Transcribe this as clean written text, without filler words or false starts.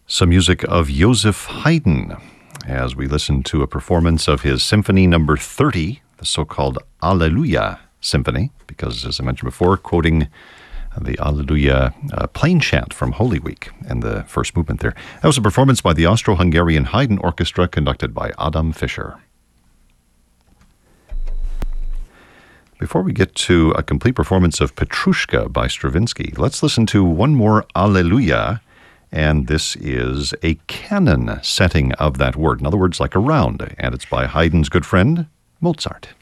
Some music of Joseph Haydn as we listen to a performance of his Symphony Number 30, the so-called Alleluia Symphony, because, as I mentioned before, quoting the Alleluia plain chant from Holy Week and the first movement there. That was a performance by the Austro-Hungarian Haydn Orchestra conducted by Adam Fischer. Before we get to a complete performance of Petrushka by Stravinsky, let's listen to one more Alleluia, and this is a canon setting of that word. In other words, like a round, and it's by Haydn's good friend, Mozart.